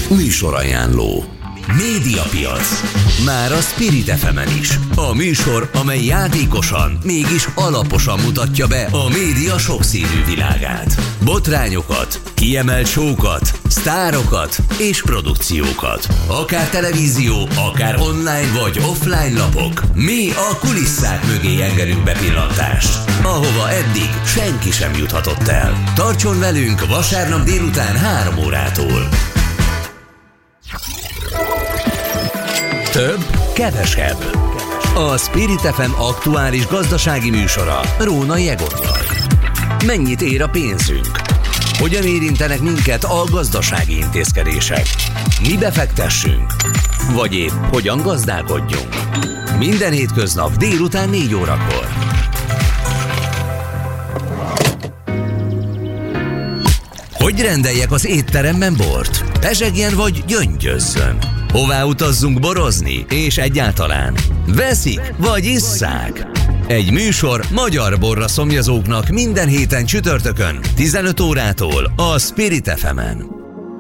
Műsorajánló. Médiapiac. Már a Spirit FM-en is. A műsor, amely játékosan, mégis alaposan mutatja be a média sokszínű világát. Botrányokat, kiemelt show-kat, sztárokat és produkciókat. Akár televízió, akár online vagy offline lapok. Mi a kulisszák mögé engedünk bepillantást, ahova eddig senki sem juthatott el. Tartson velünk vasárnap délután 3 órától. Több, kevesebb. A Spirit FM aktuális gazdasági műsora Rónai Egottal. Mennyit ér a pénzünk? Hogyan érintenek minket a gazdasági intézkedések? Mibe fektessünk? Vagy épp hogyan gazdálkodjunk? Minden hétköznap délután 4 órakor. Hogy rendeljek az étteremben bort? Pezsegjen vagy gyöngyözzön? Hová utazzunk borozni? És egyáltalán veszik vagy isszák? Egy műsor magyar borra szomjazóknak minden héten csütörtökön 15 órától a Spirit FM-en.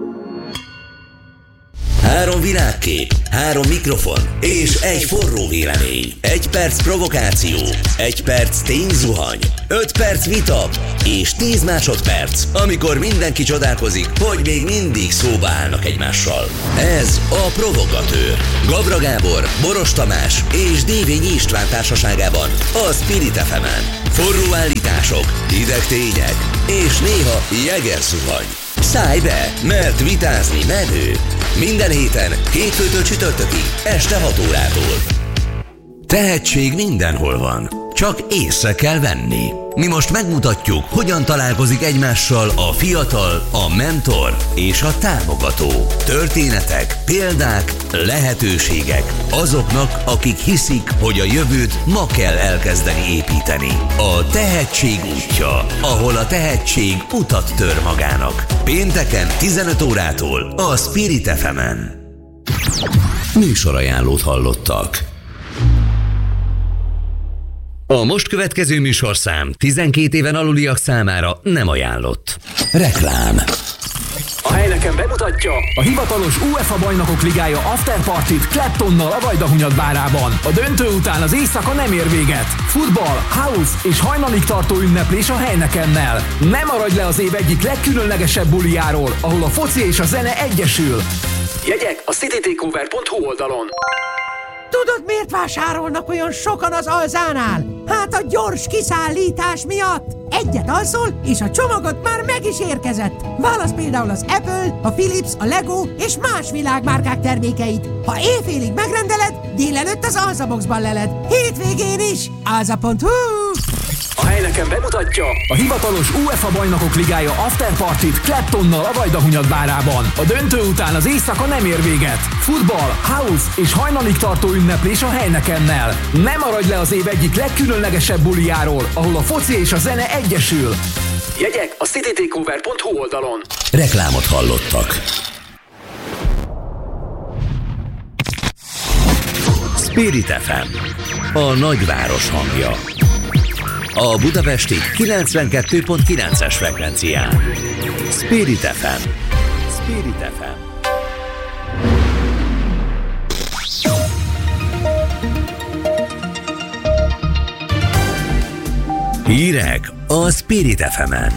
3 világkép, 3 mikrofon és egy forró vélemény. 1 perc provokáció, 1 perc tényzuhany, 5 perc vita és 10 másodperc, amikor mindenki csodálkozik, hogy még mindig szóba állnak egymással. Ez a Provogatőr. Gabra Gábor, Boros Tamás és Dévényi István társaságában a Spirit FM-en. Forró állítások, hideg tények és néha jegerzuhany. Szállj be, mert vitázni menő. Minden héten, hétfőtől csütörtökig, este 6 órától. Tehetség mindenhol van, csak észre kell venni. Mi most megmutatjuk, hogyan találkozik egymással a fiatal, a mentor és a támogató. Történetek, példák, lehetőségek azoknak, akik hiszik, hogy a jövőt ma kell elkezdeni építeni. A tehetség útja, ahol a tehetség utat tör magának. Pénteken 15 órától a Spirit FM-en. Műsorajánlót hallottak. A most következő műsorszám 12 éven aluliak számára nem ajánlott. Reklám. A Heineken bemutatja a hivatalos UEFA Bajnokok Ligája afterpartit Claptonnal a Vajdahunyad bárában. A döntő után az éjszaka nem ér véget. Futball, house és hajnalig tartó ünneplés a Heinekennel. Ne maradj le az év egyik legkülönlegesebb bulijáról, ahol a foci és a zene egyesül. Jegyek a citytakeover.hu oldalon. Tudod, miért vásárolnak olyan sokan az Alzánál? Hát a gyors kiszállítás miatt. Egyet alszol, és a csomagot már meg is érkezett. Válasz például az Apple, a Philips, a Lego és más világmárkák termékeit. Ha éjfélig megrendeled, délelőtt az Alzaboxban leled. Hétvégén is. Alza.hu. A Heineken bemutatja a hivatalos UEFA Bajnokok Ligája afterpartit Claptonnal a Vajdahunyad bárában. A döntő után az éjszaka nem ér véget. Futball, house és hajnalig tartó ünneplés a Heinekennel. Ne maradj le az év egyik legkülönlegesebb bulijáról, ahol a foci és a zene egyesül. Jegyek a citytakeover.hu oldalon. Reklámot hallottak. Spirit FM, a nagyváros hangja. A budapesti 92.9-es frekvencián. Spirit FM. Spirit FM. Hírek a Spirit FM-en.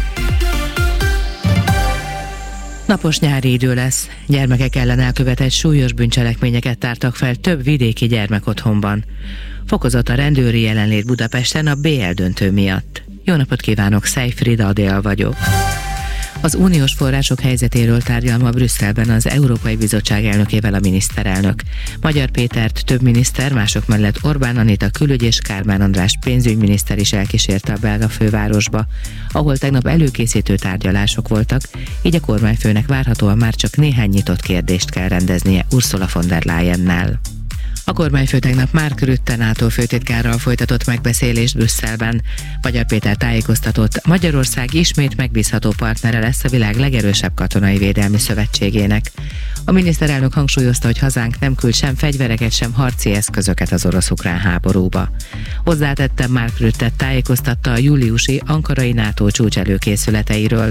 Napos nyári idő lesz. Gyermekek ellen elkövetett súlyos bűncselekményeket tártak fel több vidéki gyermekotthonban. Fokozott a rendőri jelenlét Budapesten a BL döntő miatt. Jó napot kívánok, Szejfrida Adél vagyok. Az uniós források helyzetéről tárgyal ma Brüsszelben az Európai Bizottság elnökével a miniszterelnök. Magyar Pétert több miniszter, mások mellett Orbán Anita külügy és Kármán András pénzügyminiszter is elkísérte a belga fővárosba, ahol tegnap előkészítő tárgyalások voltak, így a kormányfőnek várhatóan már csak néhány nyitott kérdést kell rendeznie Ursula von der Leyennel. A kormányfő tegnap Mark Rutte NATO főtitkárral folytatott megbeszélést Brüsszelben. Magyar Péter tájékoztatott, Magyarország ismét megbízható partnere lesz a világ legerősebb katonai védelmi szövetségének. A miniszterelnök hangsúlyozta, hogy hazánk nem küld sem fegyvereket, sem harci eszközöket az orosz-ukrán háborúba. Hozzátette, Mark Rutte tájékoztatta a júliusi ankarai NATO csúcs előkészületeiről.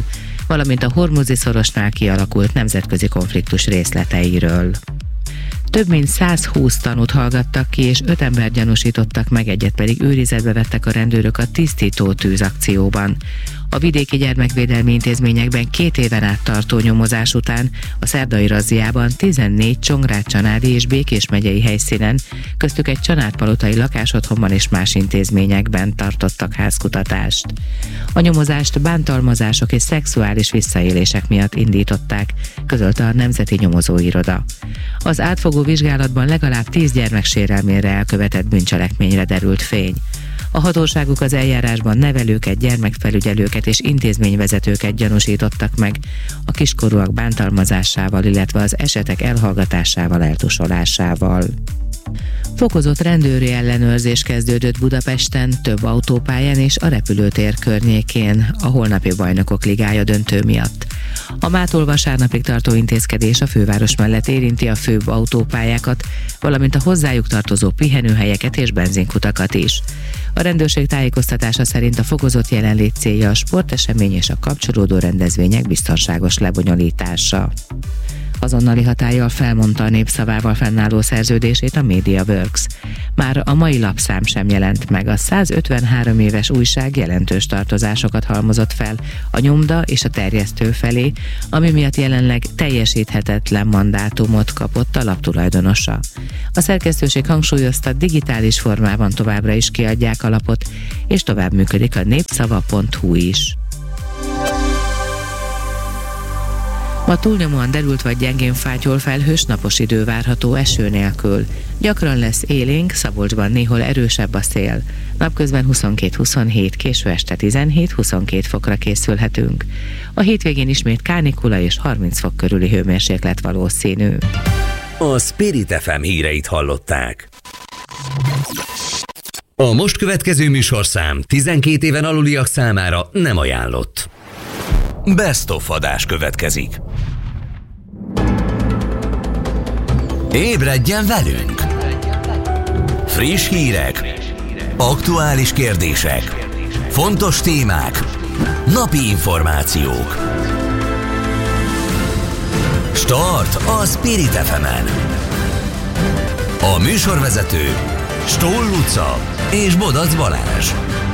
valamint a Hormuzi szorosnál kialakult nemzetközi konfliktus részleteiről. Több mint 120 tanút hallgattak ki, és 5 ember gyanúsítottak meg, egyet pedig őrizetbe vettek a rendőrök a tisztító tűzakcióban. A vidéki gyermekvédelmi intézményekben 2 éven át tartó nyomozás után a szerdai razziában 14 Csongrád-Csanádi és Békés megyei helyszínen, köztük egy családpalotai lakásotthonban és más intézményekben tartottak házkutatást. A nyomozást bántalmazások és szexuális visszaélések miatt indították, közölte a Nemzeti Nyomozóiroda. Az átfogó vizsgálatban legalább 10 gyermek sérelmére elkövetett bűncselekményre derült fény. A hatóságok az eljárásban nevelőket, gyermekfelügyelőket és intézményvezetőket gyanúsítottak meg a kiskorúak bántalmazásával, illetve az esetek elhallgatásával, eltusolásával. Fokozott rendőri ellenőrzés kezdődött Budapesten, több autópályán és a repülőtér környékén a holnapi Bajnokok Ligája döntő miatt. A mától vasárnapig tartó intézkedés a főváros mellett érinti a főbb autópályákat, valamint a hozzájuk tartozó pihenőhelyeket és benzinkutakat is. A rendőrség tájékoztatása szerint a fokozott jelenlét célja a sportesemény és a kapcsolódó rendezvények biztonságos lebonyolítása. Azonnali hatállyal felmondta a Népszavával fennálló szerződését a MediaWorks. Már a mai lapszám sem jelent meg, a 153 éves újság jelentős tartozásokat halmozott fel a nyomda és a terjesztő felé, ami miatt jelenleg teljesíthetetlen mandátumot kapott a lap tulajdonosa. A szerkesztőség hangsúlyozta, digitális formában továbbra is kiadják a lapot, és tovább működik a népszava.hu is. Ma túlnyomóan derült vagy gyengén fátyol, felhős, napos idő várható eső nélkül. Gyakran lesz élénk, Szabolcsban néhol erősebb a szél. Napközben 22-27, késő este 17-22 fokra készülhetünk. A hétvégén ismét kánikula és 30 fok körüli hőmérséklet valószínű. A Spirit FM híreit hallották. A most következő műsorszám 12 éven aluliak számára nem ajánlott. Best of adás következik. Ébredjen velünk! Friss hírek, aktuális kérdések, fontos témák, napi információk. Start a Spirit FM-en. A műsorvezető Stoll Luca és Bodac Balázs.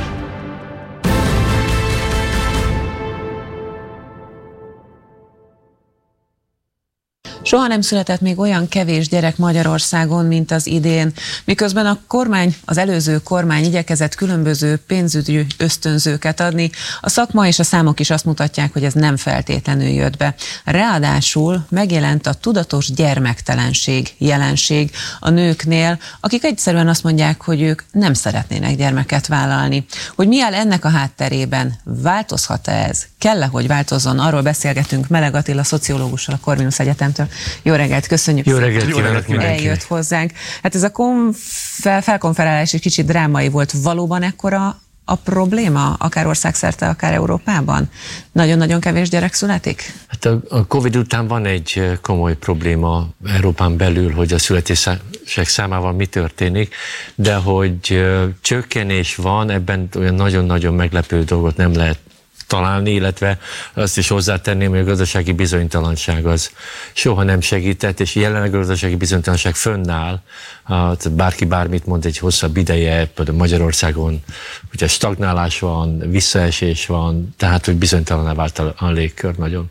Soha nem született még olyan kevés gyerek Magyarországon, mint az idén, miközben a kormány, az előző kormány igyekezett különböző pénzügyi ösztönzőket adni, a szakma és a számok is azt mutatják, hogy ez nem feltétlenül jött be. Ráadásul megjelent a tudatos gyermektelenség jelenség a nőknél, akik egyszerűen azt mondják, hogy ők nem szeretnének gyermeket vállalni. Hogy mi áll ennek a hátterében, változhat-e ez? Kell-e, hogy változzon? Arról beszélgetünk Meleg Attila szociológussal a Corvinus Egyetemtől. Jó reggelt, köszönjük. Jó reggelt kívánok mindenkinek. Eljött hozzánk. Hát ez a felkonferálás egy kicsit drámai volt. Valóban ekkora a probléma, akár országszerte, akár Európában? Nagyon-nagyon kevés gyerek születik? Hát a Covid után van egy komoly probléma Európán belül, hogy a születések számával mi történik, de hogy csökkenés van, ebben olyan nagyon-nagyon meglepő dolgot nem lehet találni, illetve azt is hozzátenném, hogy a gazdasági bizonytalanság az soha nem segített, és jelenleg a gazdasági bizonytalanság fönnáll. Bárki bármit mond egy hosszabb ideje, például Magyarországon ugye stagnálás van, visszaesés van, tehát hogy bizonytalaná vált a légkör nagyon.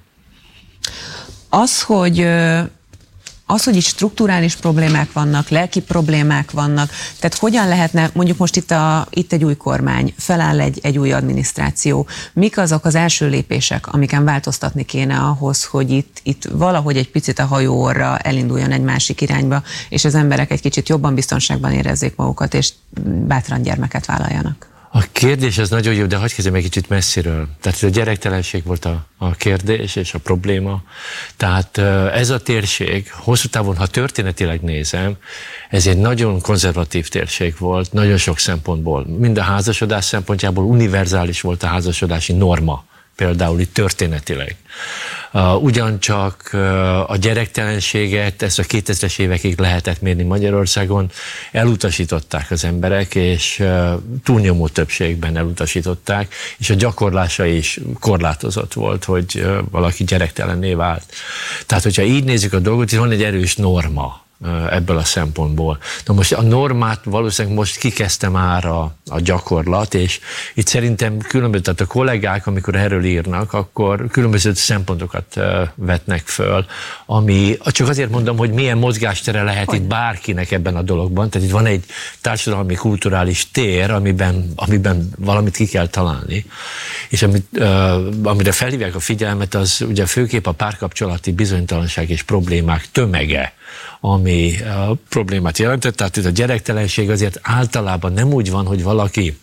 Az, hogy itt strukturális problémák vannak, lelki problémák vannak, tehát hogyan lehetne, mondjuk most itt egy új kormány, feláll egy új adminisztráció, mik azok az első lépések, amiken változtatni kéne ahhoz, hogy itt valahogy egy picit a hajóorra elinduljon egy másik irányba, és az emberek egy kicsit jobban biztonságban érezzék magukat, és bátran gyermeket vállaljanak? A kérdés az nagyon jó, de hadd kezdjem egy kicsit messziről. Tehát a gyerektelenség volt a kérdés és a probléma. Tehát ez a térség, hosszú távon, ha történetileg nézem, ez egy nagyon konzervatív térség volt, nagyon sok szempontból. Mind a házasodás szempontjából univerzális volt a házasodási norma, például itt történetileg. Ugyancsak a gyerektelenséget, ezt a 2000-es évekig lehetett mérni Magyarországon, elutasították az emberek, és túlnyomó többségben elutasították, és a gyakorlása is korlátozott volt, hogy valaki gyerektelenné vált. Tehát, hogyha így nézzük a dolgot, itt van egy erős norma ebből a szempontból. Na most a normát valószínűleg most kikezdte már a gyakorlat, és itt szerintem különböző, tehát a kollégák, amikor erről írnak, akkor különböző szempontokat vetnek föl, ami, csak azért mondom, hogy milyen mozgástere lehet itt bárkinek ebben a dologban, tehát itt van egy társadalmi, kulturális tér, amiben valamit ki kell találni, és amire felhívják a figyelmet, az ugye főképp a párkapcsolati bizonytalanság és problémák tömege, ami a problémát jelentett. Tehát itt a gyerektelenség azért általában nem úgy van, hogy valaki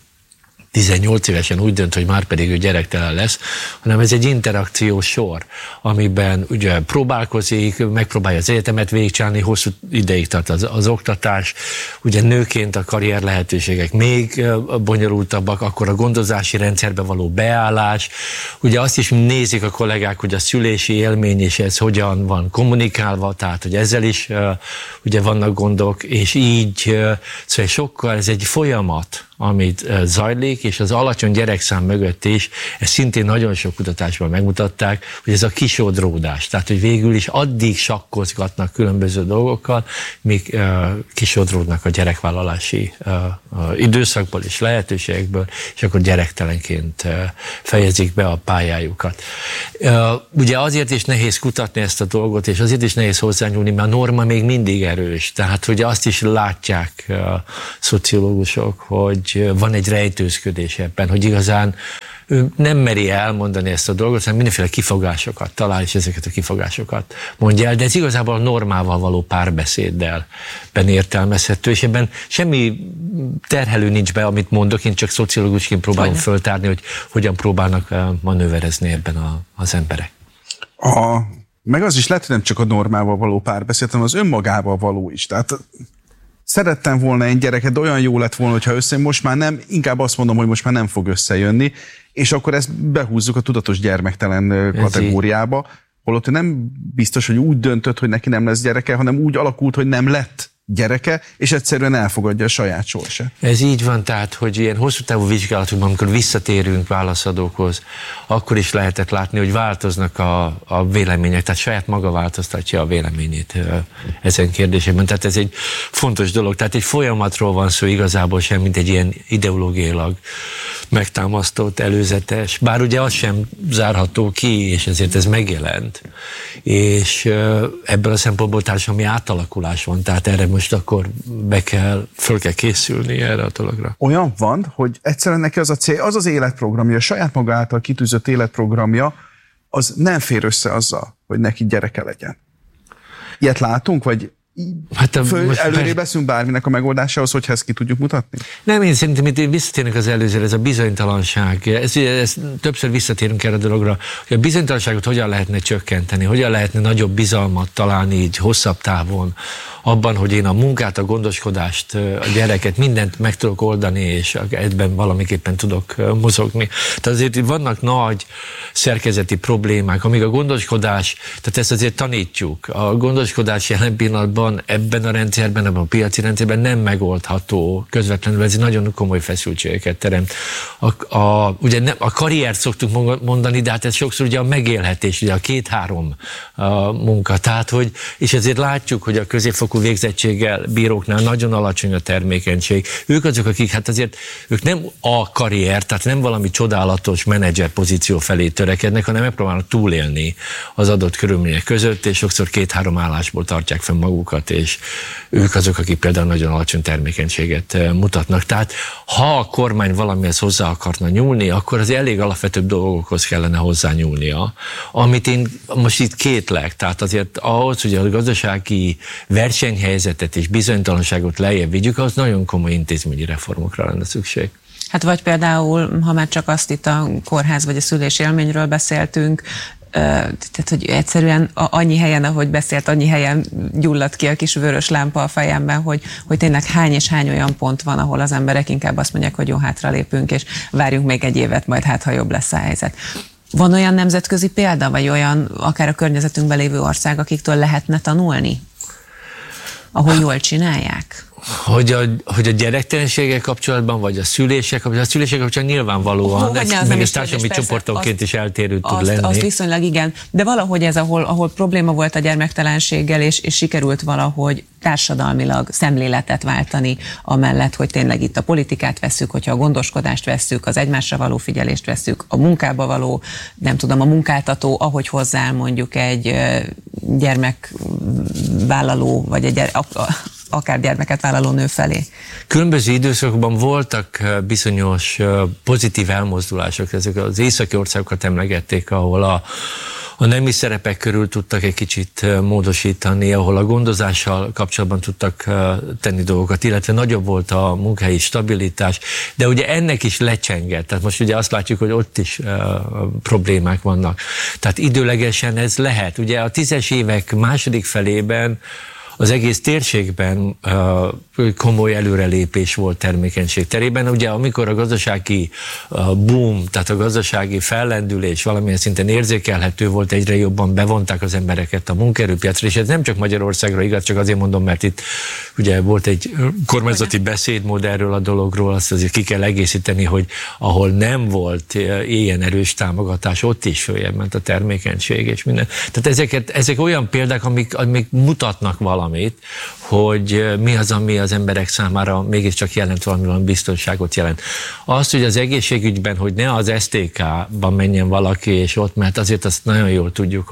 18 évesen úgy dönt, hogy már pedig ő gyerektelen lesz, hanem ez egy interakciós sor, amiben ugye próbálkozik, megpróbálja az egyetemet végigcsinálni, hosszú ideig tart az oktatás, ugye nőként a karrier lehetőségek még bonyolultabbak, akkor a gondozási rendszerbe való beállás, ugye azt is nézik a kollégák, hogy a szülési élmény és ez hogyan van kommunikálva, tehát hogy ezzel is ugye vannak gondok, és így szóval sokkal, ez egy folyamat, amit zajlik, és az alacsony gyerekszám mögött is, ezt szintén nagyon sok kutatásban megmutatták, hogy ez a kisodródás, tehát hogy végül is addig sakkozgatnak különböző dolgokkal, míg kisodródnak a gyerekvállalási időszakból és lehetőségekből, és akkor gyerektelenként fejezik be a pályájukat. Ugye azért is nehéz kutatni ezt a dolgot, és azért is nehéz hozzányúlni, mert a norma még mindig erős, tehát hogy azt is látják szociológusok, hogy van egy rejtőzködés ebben, hogy igazán ő nem meri elmondani ezt a dolgot, hanem mindenféle kifogásokat talál, és ezeket a kifogásokat mondja el, de ez igazából a normával való párbeszéddel értelmezhető, és ebben semmi terhelő nincs be, amit mondok, én csak szociológusként próbálom föltárni, hogy hogyan próbálnak manőverezni ebben az emberek. Meg az is lehet, hogy nem csak a normával való párbeszéd, hanem az önmagával való is. Tehát szerettem volna egy gyereket, de olyan jó lett volna, hogyha most már nem, inkább azt mondom, hogy most már nem fog összejönni, és akkor ezt behúzzuk a tudatos gyermektelen kategóriába, holott nem biztos, hogy úgy döntött, hogy neki nem lesz gyereke, hanem úgy alakult, hogy nem lett gyereke, és egyszerűen elfogadja a saját sorsát. Ez így van, tehát, hogy ilyen hosszú távú vizsgálatokban, amikor visszatérünk válaszadókhoz, akkor is lehetett látni, hogy változnak a vélemények, tehát saját maga változtatja a véleményét ezen kérdésében. Tehát ez egy fontos dolog, tehát egy folyamatról van szó igazából sem, mint egy ilyen ideológiailag megtámasztott, előzetes, bár ugye az sem zárható ki, és ezért ez megjelent. És ebből a szempontból társadalmi átalakulás van, tehát erre most akkor föl kell készülni erre a dologra. Olyan van, hogy egyszerűen neki az a cél, az az életprogramja, a saját maga által kitűzött életprogramja, az nem fér össze azzal, hogy neki gyereke legyen. Ilyet látunk, vagy előrébb leszünk bárminek a megoldásához, hogyha ezt ki tudjuk mutatni? Nem, én szerintem itt visszatérnek az előzőre, ez a bizonytalanság. Ez többször visszatérünk erre a dologra, hogy a bizonytalanságot hogyan lehetne csökkenteni, hogyan lehetne nagyobb bizalmat találni így hosszabb távon abban, hogy én a munkát, a gondoskodást, a gyereket, mindent meg tudok oldani, és ebben valamiképpen tudok mozogni. Tehát azért vannak nagy szerkezeti problémák, amíg a gondoskodás, tehát ezt azért tanítjuk. A gondoskodás jelen pillanatban ebben a rendszerben, ebben a piaci rendszerben nem megoldható közvetlenül, ez nagyon komoly feszültségeket teremt. Ugye a karriert szoktuk mondani, de hát ez sokszor ugye a megélhetés, ugye a 2-3 munka, tehát hogy, és ezért látjuk, hogy a középfokú végzettséggel bíróknál nagyon alacsony a termékenység. Ők azok, akik hát azért, ők nem a karrier, tehát nem valami csodálatos menedzser pozíció felé törekednek, hanem megpróbálnak túlélni az adott körülmények között, és sokszor 2-3 állásból tartják fenn magukat, és ők azok, akik például nagyon alacsony termékenységet mutatnak. Tehát ha a kormány valamihez hozzá akarna nyúlni, akkor az elég alapvetőbb dolgokhoz kellene hozzányúlnia, amit én most itt kétlek. Tehát azért ahhoz, hogy a gazdasági versenyhelyzetet és bizonytalanságot lejjebb vigyük, az nagyon komoly intézményi reformokra lenne szükség. Hát vagy például, ha már csak azt itt a kórház vagy a szülés élményről beszéltünk, tehát, hogy egyszerűen annyi helyen, ahogy beszélt, annyi helyen gyulladt ki a kis vörös lámpa a fejemben, hogy tényleg hány és hány olyan pont van, ahol az emberek inkább azt mondják, hogy jó, hátralépünk, és várjunk még egy évet, majd hát, ha jobb lesz a helyzet. Van olyan nemzetközi példa, vagy olyan akár a környezetünkben lévő ország, akiktől lehetne tanulni, ahol jól csinálják? Hogy a gyerektelenséggel kapcsolatban, vagy a szülések kapcsolatban, a szülések kapcsolatban nyilvánvalóan, ez társadalmi csoportonként is eltérő tud lenni. Azt viszonylag igen, de valahogy ez, ahol probléma volt a gyermektelenséggel, és sikerült valahogy társadalmilag szemléletet váltani, amellett, hogy tényleg itt a politikát vesszük, hogyha a gondoskodást vesszük, az egymásra való figyelést vesszük, a munkába való, nem tudom, a munkáltató, ahogy hozzááll mondjuk egy gyermekvállaló, vagy akár gyermeket vállaló nő felé. Különböző időszakokban voltak bizonyos pozitív elmozdulások, ezek az északi országokat emlegették, ahol a nemi szerepek körül tudtak egy kicsit módosítani, ahol a gondozással kapcsolatban tudtak tenni dolgokat, illetve nagyobb volt a munkahelyi stabilitás, de ugye ennek is lecsengett, tehát most ugye azt látjuk, hogy ott is problémák vannak. Tehát időlegesen ez lehet. Ugye a 10-es évek második felében az egész térségben komoly előrelépés volt termékenység terében. Ugye amikor a gazdasági boom, tehát a gazdasági fellendülés valamilyen szinten érzékelhető volt, egyre jobban bevonták az embereket a munkaerőpiacra, és ez nem csak Magyarországra igaz, csak azért mondom, mert itt ugye volt egy kormányzati beszédmód erről a dologról, azt azért ki kell egészíteni, hogy ahol nem volt ilyen erős támogatás, ott is följebb ment a termékenység és minden. Tehát ezek olyan példák, amik mutatnak valamit, hogy mi az, ami az emberek számára mégiscsak jelent valami biztonságot jelent. Az, hogy az egészségügyben, hogy ne az STK-ban menjen valaki, és ott, mert azért azt nagyon jól tudjuk,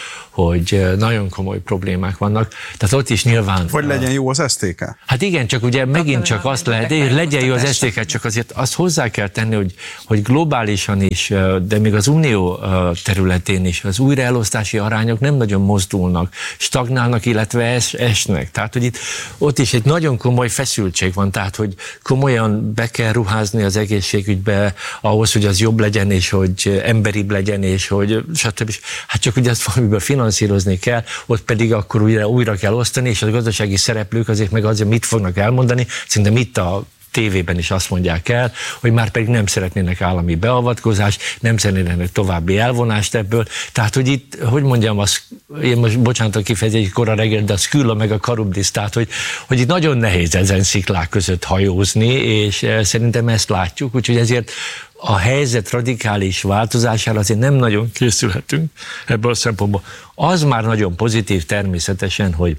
hogy nagyon komoly problémák vannak. Tehát ott is nyilván... Hogy legyen jó az STK? Hát igen, csak ugye megint csak azt lehet, hogy legyen jó az STK, csak azért azt hozzá kell tenni, hogy globálisan is, de még az unió területén is az újraelosztási arányok nem nagyon mozdulnak, stagnálnak, illetve esnek. Tehát, hogy ott is egy nagyon komoly feszültség van, tehát, hogy komolyan be kell ruházni az egészségügybe ahhoz, hogy az jobb legyen, és hogy emberibb legyen, és hogy stb. Hát csak ugye azt valamiből finanszírozni kell, ott pedig akkor újra kell osztani, és a gazdasági szereplők azért meg azért mit fognak elmondani, szerintem itt a tévében is azt mondják el, hogy már pedig nem szeretnének állami beavatkozást, nem szeretnének további elvonást ebből. Tehát, hogy itt, hogy mondjam, én most bocsánat a kifejezés, kora reggel, de a szkülla meg a karubdisz, tehát, hogy itt nagyon nehéz ezen sziklák között hajózni, és szerintem ezt látjuk, úgyhogy ezért a helyzet radikális változására azért nem nagyon készülhetünk ebből a szempontból. Az már nagyon pozitív természetesen, hogy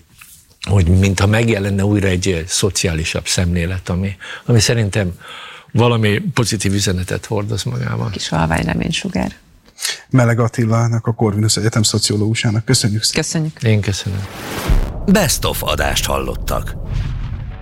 mintha megjelenne újra egy szociálisabb szemlélet, ami szerintem valami pozitív üzenetet hordoz magával. Kis halvány reménysugár. Meleg Attilának, a Corvinus Egyetem szociológusának. Köszönjük szépen. Köszönjük. Én köszönöm. Best of adást hallottak.